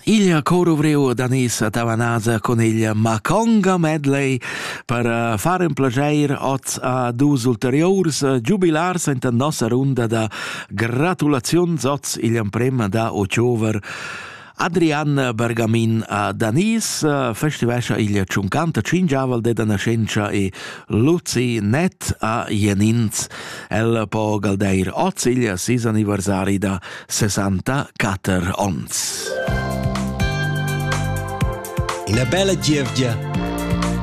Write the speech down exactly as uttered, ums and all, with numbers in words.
Il coro vreu danis a Tavanasa con il Maconga Medley per uh, fare un plager oz a dus ulteriors uh, giubilars in la nostra runda da gratulazions oz il prema da Ociover Adrian Bergamin a Danis, uh, festivescha il cinquantacinque aval de da nascenza e Luzi Net a Jenins. El po galdeir oz il sis anniversari da sessantaquattro ons. Una bella gievgia